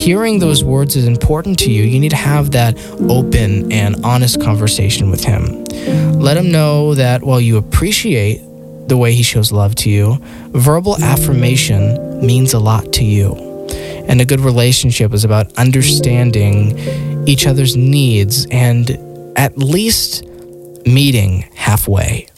hearing those words is important to you, you need to have that open and honest conversation with him. Let him know that while you appreciate the way he shows love to you, verbal affirmation means a lot to you. And a good relationship is about understanding each other's needs and at least meeting halfway.